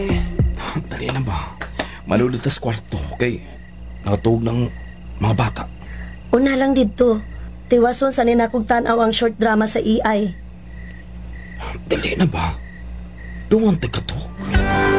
Dali na ba? Malulot tas kwarto, kay nakatuog ng mga bata. Una lang dito. Tiwason sa ninakog tanaw ang short drama sa EI. Dali na ba? Duwante ka to.